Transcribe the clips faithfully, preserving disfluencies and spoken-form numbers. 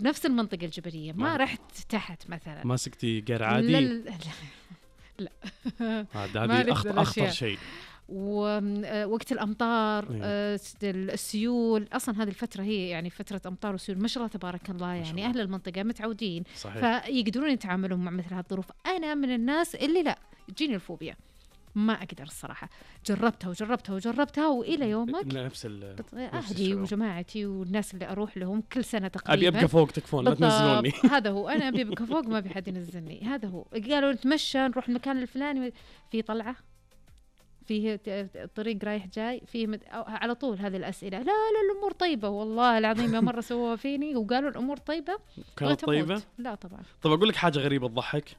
في نفس المنطقة الجبلية، ما رحت تحت مثلا. ما سكتي غير عادي؟ لا لا, لا. هذا أخطر, أخطر شيء. ووقت الأمطار أيوة. السيول أصلا هذه الفترة هي يعني فترة أمطار وسيول ما شاء الله تبارك الله، يعني أهل المنطقة متعودين صحيح. فيقدرون يتعاملون مع مثل هذه الظروف. أنا من الناس اللي لا تجيني الفوبيا، ما أقدر الصراحة. جربتها وجربتها وجربتها وإلى يومك نفس أهلي وجماعتي والناس اللي أروح لهم كل سنة تقريبا أبي أبقى فوق تكفون لا تنزلوني. هذا هو، أنا أبي أبقى فوق ما بحد ينزلني. هذا هو. قالوا نتمشى نروح المكان الفلاني في طلعة فيه الطريق رايح جاي فيه مد... على طول هذه الأسئلة. لا لا الأمور طيبة والله العظيم. يا مرة سووها فيني وقالوا الأمور طيبة. كانت طيبة؟ لا طبعا. طب أقول لك حاجة غريبة تضحك.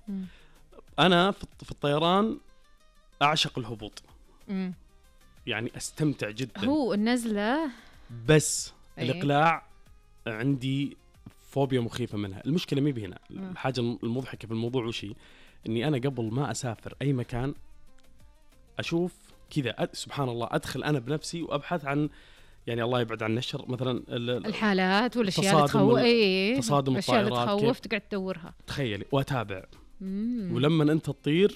أنا في الطيران أعشق الهبوط. مم. يعني أستمتع جدا. هو النزلة بس أيه؟ الإقلاع عندي فوبيا مخيفة منها. المشكلة مي بهنا. الحاجة المضحكة في الموضوع وشي إني أنا قبل ما أسافر أي مكان أشوف كذا سبحان الله أدخل أنا بنفسي وأبحث عن يعني الله يبعد عن نشر مثلا الحالات والأشياء اللي تخوف. إيه تصادم الطائرات تخوف تقعد تدورها. تخيلي وأتابع. مم. ولما أنت تطير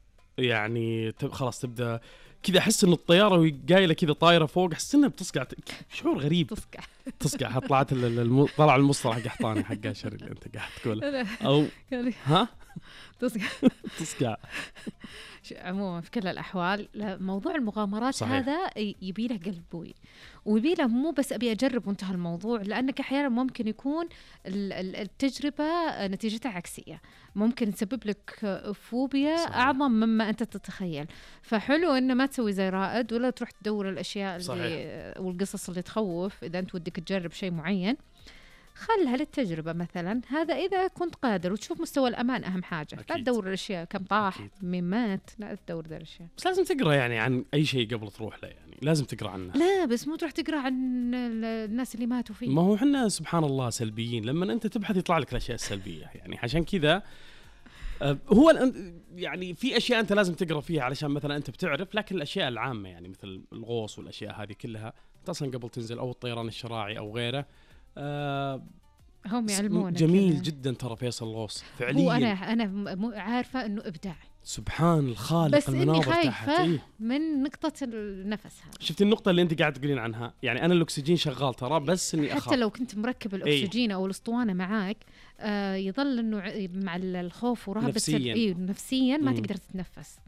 يعني خلاص تبدأ كذا أحس إن الطيارة وهي جايلة كذا طايرة فوق أحس إنها بتصقع. شعور غريب. تصقع تصقع. طلعت الم... طلع المصطلح قحطاني حق الشر اللي أنت قاعد تقوله أو ها تصقع تصقع. عموما في كل الأحوال موضوع المغامرات صحيح. هذا يبي له قلب بوي ويبي له مو بس أبي أجرب وانتهى الموضوع، لأنك أحيانا ممكن يكون التجربة نتيجتها عكسية، ممكن تسبب لك فوبيا صحيح. أعظم مما أنت تتخيل. فحلو إنه ما تسوي زي رائد ولا تروح تدور الأشياء اللي والقصص اللي تخوف. إذا أنت ودك تجرب شيء معين خلها للتجربة مثلا، هذا إذا كنت قادر وتشوف مستوى الأمان أهم حاجة. أكيد. لا تدور الأشياء كم طاح مين مات، لا تدور ذا الأشياء. بس لازم تقرأ يعني عن أي شيء قبل تروح له، يعني لازم تقرأ عنه. لا بس مو تروح تقرأ عن الناس اللي ماتوا فيه. ما هو حنا سبحان الله سلبيين، لما أنت تبحث يطلع لك الأشياء السلبية يعني عشان كذا هو يعني في أشياء أنت لازم تقرأ فيها علشان مثلا أنت بتعرف، لكن الأشياء العامة يعني مثل الغوص والأشياء هذه كلها أنت أصلا قبل تنزل أو الطيران الشراعي أو غيره آه هم يعلمونك. جميل كده. جدا ترى فيصل الغوص فعليا. هو أنا أنا عارفة إنه إبداع سبحان الخالق. بس إني خايفة إيه؟ من نقطة النفس هذا. شفت النقطة اللي أنت قاعد تقولين عنها، يعني أنا الأكسجين شغال ترى بس إني أخاف. حتى لو كنت مركب الأكسجين إيه؟ أو الأسطوانة معاك آه يظل إنه مع الخوف ورهبة نفسيا, إيه نفسيا ما مم. تقدر تتنفس.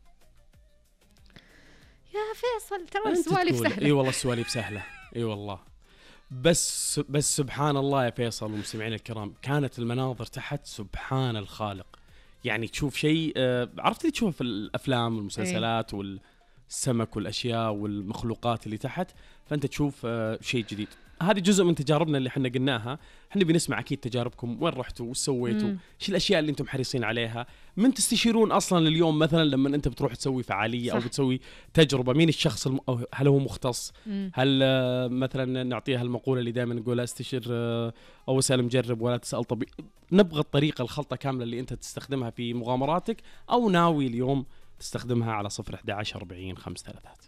يا فيصل ترى السوالف سهلة. إيه والله السوالف سهلة. إيه والله بس بس سبحان الله يا فيصل ومستمعين الكرام، كانت المناظر تحت سبحان الخالق. يعني تشوف شيء آه عرفت اللي تشوف في الأفلام والمسلسلات إيه؟ والسمك والأشياء والمخلوقات اللي تحت، فأنت تشوف آه شيء جديد. هذه جزء من تجاربنا اللي حنا قلناها. حنا بنسمع أكيد تجاربكم، وين رحتوا وش سويتوا، شو الأشياء اللي أنتم حريصين عليها، من تستشيرون أصلا اليوم مثلا لما أنت بتروح تسوي فعالية صح. أو بتسوي تجربة، مين الشخص الم... أو هل هو مختص مم. هل آه مثلا نعطيها المقولة اللي دائما نقولها استشير آه أو اسأل مجرب ولا تسأل طبيب. نبغى الطريقة الخلطة كاملة اللي أنت تستخدمها في مغامراتك أو ناوي اليوم تستخدمها على صفر إحدى عشر أربعين خمس ثلاثات.